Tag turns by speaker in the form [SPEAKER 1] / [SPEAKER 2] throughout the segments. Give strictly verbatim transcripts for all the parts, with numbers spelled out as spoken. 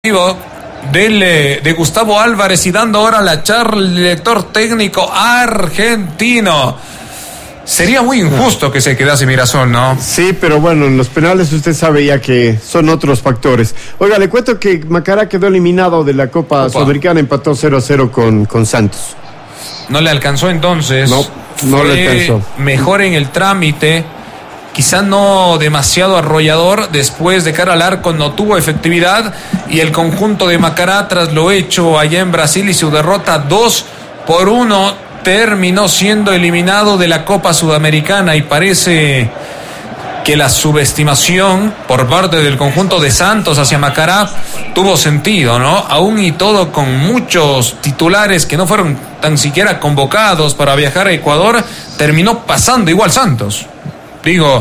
[SPEAKER 1] Del, de Gustavo Álvarez y dando ahora la charla el director técnico argentino. Sería muy injusto que se quedase Mirasol, ¿no?
[SPEAKER 2] Sí, pero bueno, en los penales usted sabe ya que son otros factores. Oiga, le cuento que Macará quedó eliminado de la Copa Opa. Sudamericana, empató cero a cero con, con Santos.
[SPEAKER 1] No le alcanzó entonces.
[SPEAKER 2] No, no
[SPEAKER 1] Fue
[SPEAKER 2] le alcanzó.
[SPEAKER 1] Mejor en el trámite. Quizá no demasiado arrollador, después de cara al arco no tuvo efectividad y el conjunto de Macará, tras lo hecho allá en Brasil y su derrota dos por uno, terminó siendo eliminado de la Copa Sudamericana y parece que la subestimación por parte del conjunto de Santos hacia Macará tuvo sentido, ¿no? Aún y todo con muchos titulares que no fueron tan siquiera convocados para viajar a Ecuador, terminó pasando igual Santos. Digo,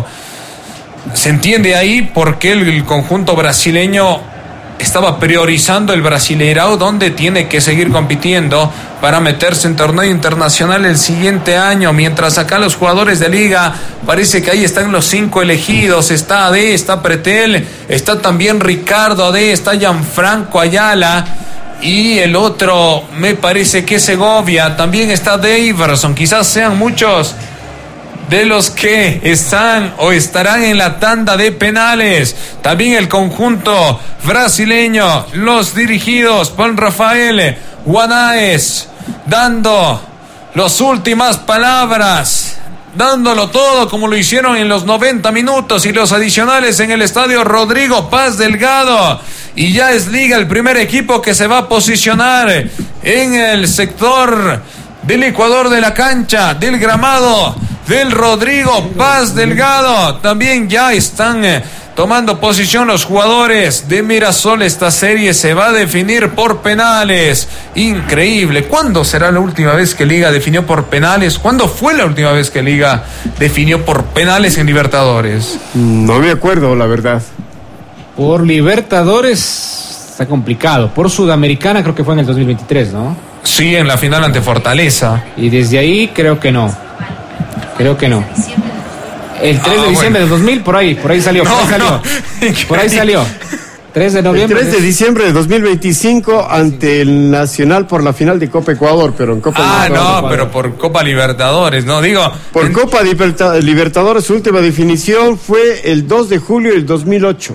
[SPEAKER 1] se entiende ahí por qué el, el conjunto brasileño estaba priorizando el Brasileirao, donde tiene que seguir compitiendo para meterse en torneo internacional el siguiente año, mientras acá los jugadores de liga, parece que ahí están los cinco elegidos, está Ade, está Pretel, está también Ricardo Ade, está Gianfranco Ayala, y el otro me parece que es Segovia, también está Daverson, quizás sean muchos de los que están o estarán en la tanda de penales. También el conjunto brasileño, los dirigidos por Rafael Guanáez, dando las últimas palabras, dándolo todo como lo hicieron en los noventa minutos y los adicionales en el estadio Rodrigo Paz Delgado. Y ya es Liga el primer equipo que se va a posicionar en el sector del Ecuador de la cancha, del gramado del Rodrigo Paz Delgado. También ya están eh, tomando posición los jugadores de Mirasol. Esta serie se va a definir por penales. Increíble. ¿Cuándo será la última vez que Liga definió por penales? ¿Cuándo fue la última vez que Liga definió por penales en Libertadores?
[SPEAKER 2] No me acuerdo, la verdad.
[SPEAKER 3] Por Libertadores está complicado. Por Sudamericana creo que fue en el dos mil veintitrés, ¿no?
[SPEAKER 1] Sí, en la final ante Fortaleza.
[SPEAKER 3] Y desde ahí creo que no. Creo que no. El tres ah, de diciembre bueno. del dos mil, por ahí, por ahí salió, por no, ahí salió. No. Por ahí salió. tres de noviembre.
[SPEAKER 2] El tres de diciembre de dos mil veinticinco ante el Nacional por la final de Copa Ecuador, pero en Copa
[SPEAKER 1] Ah,
[SPEAKER 2] Libertadores.
[SPEAKER 1] no, pero por Copa Libertadores, no, digo.
[SPEAKER 2] Por en... Copa Libertadores, su última definición fue el dos de julio del dos mil ocho.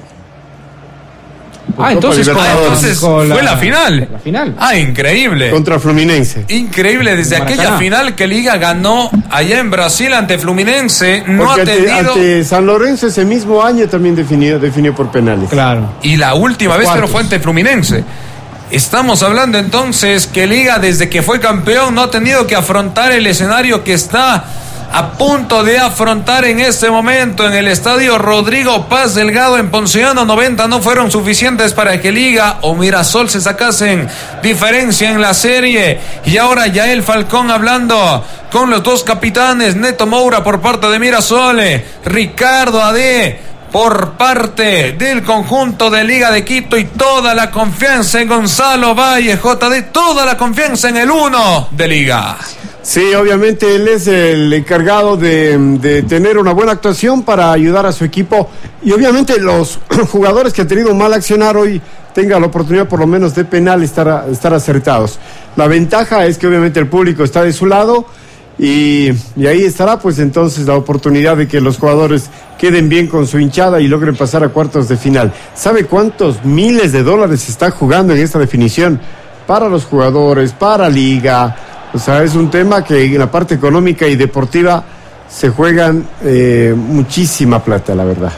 [SPEAKER 3] Ah, entonces,
[SPEAKER 1] ah, entonces fue la, la final.
[SPEAKER 3] La final.
[SPEAKER 1] Ah, increíble.
[SPEAKER 2] Contra Fluminense.
[SPEAKER 1] Increíble, desde aquella final que Liga ganó allá en Brasil ante Fluminense, no
[SPEAKER 2] Porque
[SPEAKER 1] ha tenido...
[SPEAKER 2] ante, ante San Lorenzo ese mismo año también definió, definió por penales.
[SPEAKER 3] Claro.
[SPEAKER 1] Y la última vez que no fue ante Fluminense. Estamos hablando entonces que Liga, desde que fue campeón, no ha tenido que afrontar el escenario que está a punto de afrontar en este momento en el estadio Rodrigo Paz Delgado en Ponciano. Noventa no fueron suficientes para que Liga o Mirasol se sacasen diferencia en la serie. Y ahora Yael Falcón hablando con los dos capitanes, Neto Moura por parte de Mirasol, Ricardo Ade por parte del conjunto de Liga de Quito, y toda la confianza en Gonzalo Valle, J D, toda la confianza en el uno de Liga.
[SPEAKER 2] Sí, obviamente él es el encargado de, de tener una buena actuación para ayudar a su equipo, y obviamente los jugadores que han tenido un mal accionar hoy tengan la oportunidad por lo menos de penal estar, estar acertados. La ventaja es que obviamente el público está de su lado, y, y ahí estará pues entonces la oportunidad de que los jugadores queden bien con su hinchada y logren pasar a cuartos de final. ¿Sabe cuántos miles de dólares se está jugando en esta definición? Para los jugadores, para Liga. O sea, es un tema que en la parte económica y deportiva se juegan eh, muchísima plata, la verdad.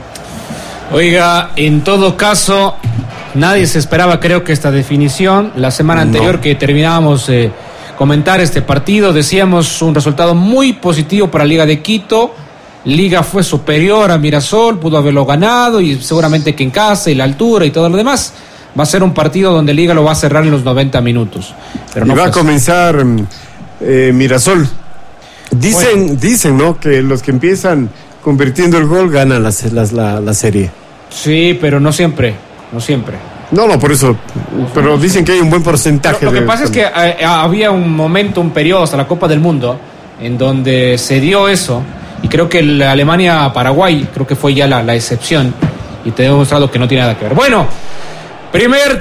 [SPEAKER 3] Oiga, en todo caso, nadie se esperaba, creo, que esta definición. La semana anterior no. que terminábamos eh, comentar este partido, decíamos un resultado muy positivo para Liga de Quito. Liga fue superior a Mirasol, pudo haberlo ganado, y seguramente que en casa y la altura y todo lo demás. Va a ser un partido donde Liga lo va a cerrar en los noventa minutos. Pero no
[SPEAKER 2] y va a comenzar eh, Mirasol. Dicen, bueno. dicen, ¿no? Que los que empiezan convirtiendo el gol ganan la, la, la, la serie.
[SPEAKER 3] Sí, pero no siempre, no siempre.
[SPEAKER 2] No, no, por eso. Pero dicen que hay un buen porcentaje.
[SPEAKER 3] Lo, lo que
[SPEAKER 2] de,
[SPEAKER 3] pasa de... es que eh, había un momento, un periodo hasta la Copa del Mundo, en donde se dio eso, y creo que la Alemania-Paraguay, creo que fue ya la, la excepción, y te he demostrado que no tiene nada que ver. Bueno, primer